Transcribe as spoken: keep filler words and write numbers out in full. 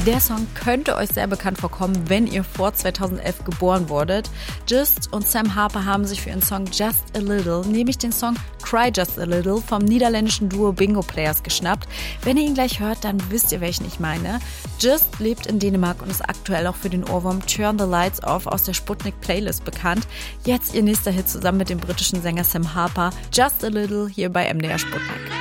Der Song könnte euch sehr bekannt vorkommen, wenn ihr vor zweitausendelf geboren wurdet. Just und Sam Harper haben sich für ihren Song Just a Little, nämlich den Song Cry Just a Little vom niederländischen Duo Bingo Players geschnappt. Wenn ihr ihn gleich hört, dann wisst ihr, welchen ich meine. Just lebt in Dänemark und ist aktuell auch für den Ohrwurm Turn the Lights Off aus der Sputnik Playlist bekannt. Jetzt ihr nächster Hit zusammen mit dem britischen Sänger Sam Harper, Just a Little, hier bei M D R Sputnik.